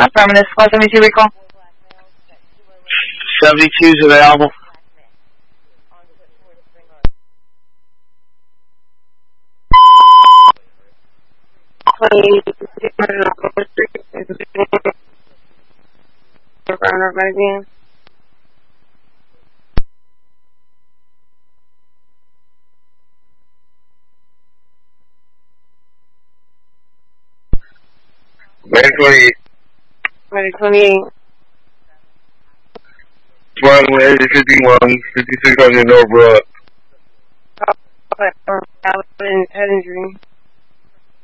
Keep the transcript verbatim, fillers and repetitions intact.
Affirmative. Squad seventy-two recall. seventy-two's available. Again. Ready twenty-eight. Ready twenty-eight. Runway fifty-one, fifty-six hundred North Broad. Head injury.